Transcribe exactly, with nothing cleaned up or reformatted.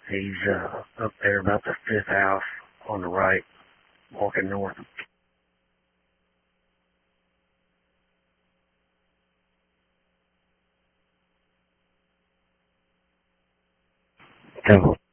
He's uh, up there about the fifth house on the right, walking north. Go.